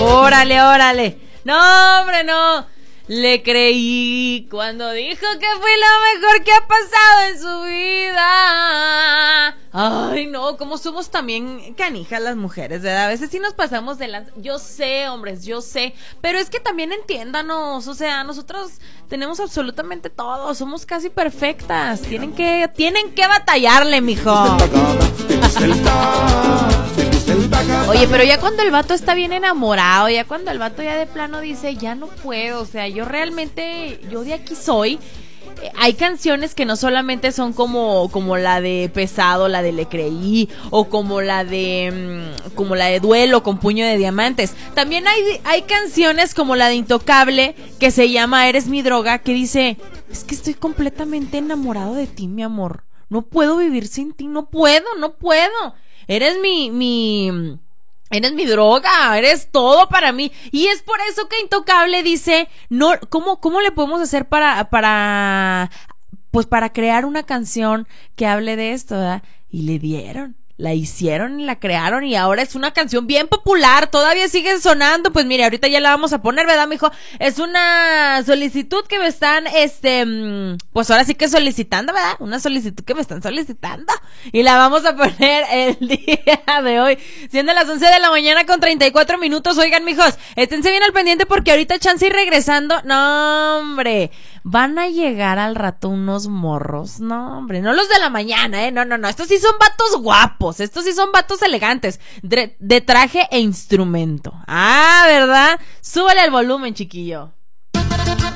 Órale, órale. No, hombre, no. Le creí cuando dijo que fui lo mejor que ha pasado en su vida. Ay, no, como somos también canijas las mujeres, ¿verdad? A veces sí nos pasamos de lanza. Yo sé, hombres, yo sé. Pero es que también entiéndanos. O sea, nosotros tenemos absolutamente todo. Somos casi perfectas. Tienen que batallarle, mijo. Oye, pero ya cuando el vato está bien enamorado, ya cuando el vato ya de plano dice, ya no puedo, o sea, yo de aquí soy. Hay canciones que no solamente son como la de Pesado, la de Le Creí, o como la de Duelo con Puño de Diamantes. También hay canciones como la de Intocable, que se llama Eres mi droga, que dice, es que estoy completamente enamorado de ti, mi amor. No puedo vivir sin ti, no puedo. Eres eres mi droga, eres todo para mí. Y es por eso que Intocable dice, no, ¿cómo le podemos hacer para crear una canción que hable de esto, ¿verdad? Y la hicieron y la crearon y ahora es una canción bien popular, todavía sigue sonando. Pues mire, ahorita ya la vamos a poner, ¿verdad, mijo? Es una solicitud que me están, pues ahora sí que solicitando, ¿verdad? Una solicitud que me están solicitando y la vamos a poner el día de hoy, siendo las 11 de la mañana con 34 minutos. Oigan, mijos, esténse bien al pendiente porque ahorita chance y regresando, no, hombre, van a llegar al rato unos morros, no, hombre, no los de la mañana, no, estos sí son vatos guapos, estos sí son vatos elegantes, de traje e instrumento. Ah, ¿verdad? Súbale el volumen, chiquillo.